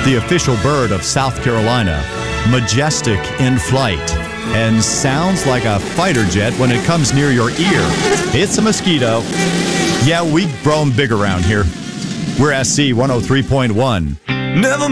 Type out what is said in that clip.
the official bird of South Carolina, majestic in flight, and sounds like a fighter jet when it comes near your ear. It's a mosquito. Yeah, we grow 'em big around here. We're SC 103.1. Never